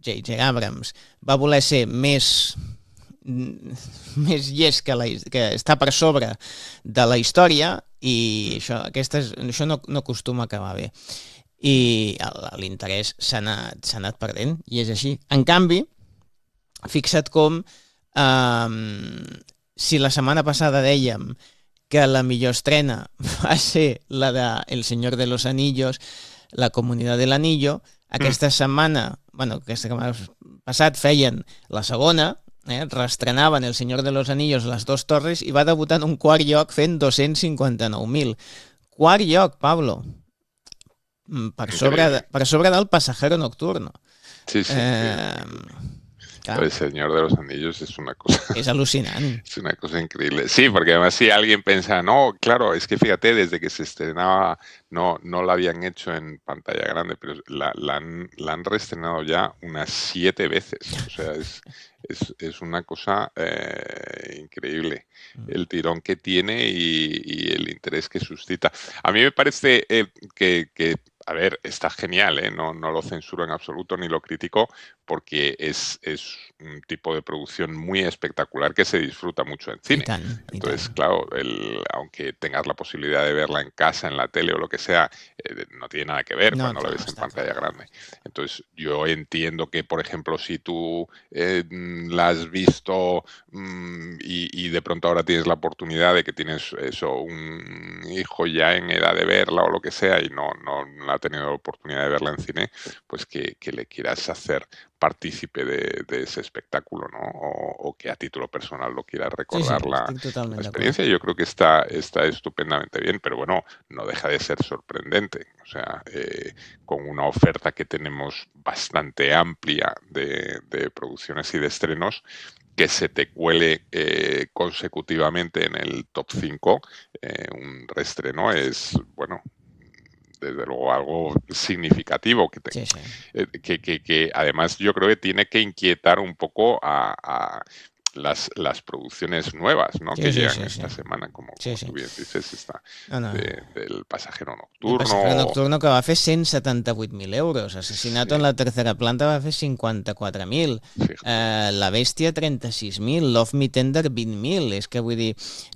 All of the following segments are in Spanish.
J.J. Abrams va voler ser més llest que està per sobre de la història i això no acostuma a acabar bé. I l'interès s'ha anat perdent i és així. En canvi, fixa't com si la setmana passada dèiem que la millor estrena va ser la de El Señor de los Anillos, La Comunidad del Anillo, aquesta setmana passat feien la segona, reestrenaven El Señor de los Anillos, Las dos Torres, i va debutar en un quart lloc fent 259.000. Quart lloc, Pablo. Per sobre del Pasajero Nocturno. Sí. El Señor de los Anillos es una cosa... Es alucinante. Es una cosa increíble. Sí, porque además si alguien piensa, no, claro, es que fíjate, desde que se estrenaba no la habían hecho en pantalla grande, pero la han reestrenado ya unas 7 veces. O sea, es una cosa increíble el tirón que tiene y el interés que suscita. A mí me parece que a ver, está genial, no lo censuro en absoluto ni lo critico porque es un tipo de producción muy espectacular que se disfruta mucho en cine. Entonces, claro, aunque tengas la posibilidad de verla en casa, en la tele o lo que sea, no tiene nada que ver cuando la ves en pantalla grande. Entonces, yo entiendo que, por ejemplo, si tú la has visto y de pronto ahora tienes la oportunidad de que tienes un hijo ya en edad de verla o lo que sea y no ha tenido la oportunidad de verla en cine, pues que le quieras hacer partícipe de ese espectáculo, ¿no? O que a título personal lo quieras recordar la experiencia. Yo creo que está estupendamente bien, pero bueno, no deja de ser sorprendente. O sea, con una oferta que tenemos bastante amplia de producciones y de estrenos, que se te cuele consecutivamente en el top 5, un reestreno es, bueno, desde luego algo significativo que además yo creo que tiene que inquietar un poco a las producciones nuevas, ¿no? Que llegan esta semana, como tú bien dices, del Pasajero Nocturno. El Pasajero Nocturno que va fer 178.000 euros. Asesinato en la tercera planta va fer 54.000. La Bèstia, 36.000. Love Me Tender, 20.000. És que vull dir,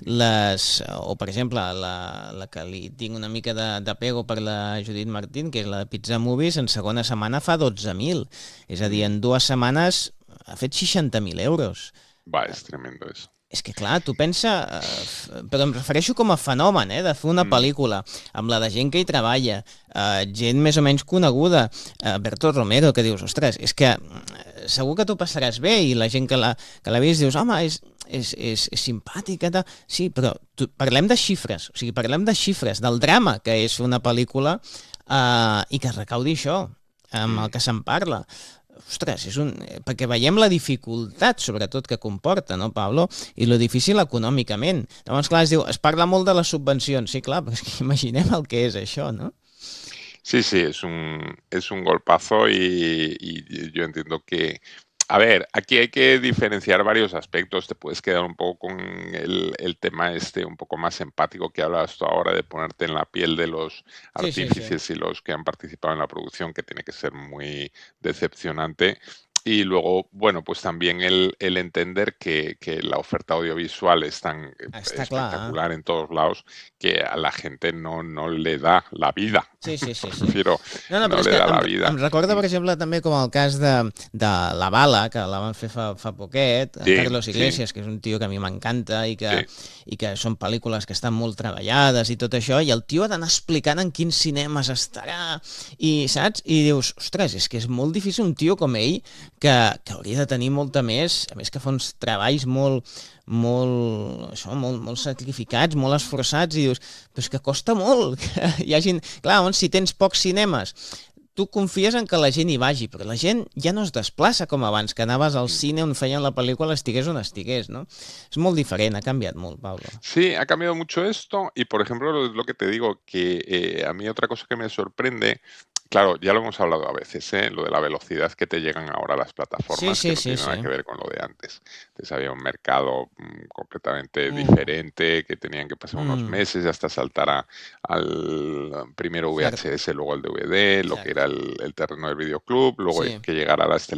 o per exemple, la que li tinc una mica d'apego per la Judit Martín, que és la de Pizza Movies, en segona setmana fa 12.000. És a dir, en 2 setmanes ha fet 60.000 euros. Va, és tremendo eso. És que clar, tu pensa, però em refereixo com a fenomen, de fer una pel·lícula amb la de gent que hi treballa, gent més o menys coneguda, Berto Romero, que dius, ostres, és que segur que tu passaràs bé i la gent que l'ha vist dius, home, és simpàtica, sí, però parlem de xifres, o sigui, parlem de xifres, del drama que és una pel·lícula i que recaudi això, amb el que se'n parla. Ostres, perquè veiem la dificultat, sobretot, que comporta, no, Pablo? I lo difícil econòmicament. Llavors, clar, es parla molt de les subvencions. Sí, clar, però és que imaginem el que és això, no? Sí, es un golpazo y yo entiendo que... A ver, aquí hay que diferenciar varios aspectos. Te puedes quedar un poco con el tema un poco más empático que hablabas tú ahora, de ponerte en la piel de los artífices y los que han participado en la producción, que tiene que ser muy decepcionante. Y luego, bueno, pues también el entender que la oferta audiovisual es tan espectacular en todos lados que a la gente no le da la vida. Sí. No le da la vida. Em recorda, per exemple, també com el cas de La Bala, que la van fer fa poquet, Carlos Iglesias, que és un tio que a mi m'encanta i que són pel·lícules que estan molt treballades i tot això, i el tio ha d'anar explicant en quins cinemes estarà, i saps? I dius, ostres, és que és molt difícil un tio com ell que hauria de tenir molta més, a més que fa uns treballs molt sacrificats, molt esforçats, i dius, però és que costa molt que hi hagin... Clar, si tens pocs cinemes, tu confies en que la gent hi vagi, però la gent ja no es desplaça com abans, que anaves al cine on feien la pel·lícula, estigués on estigués, ¿no? És molt diferent, ha canviat molt, Pablo. Sí, ha cambiado mucho esto y, por ejemplo, lo que te digo, que a mí otra cosa que me sorprende... Claro, ya lo hemos hablado a veces, lo de la velocidad que te llegan ahora las plataformas, que no tiene nada que ver con lo de antes. Entonces había un mercado completamente diferente, que tenían que pasar unos meses hasta saltar al primero VHS, luego al DVD, lo que era el terreno del videoclub, luego que llegara a las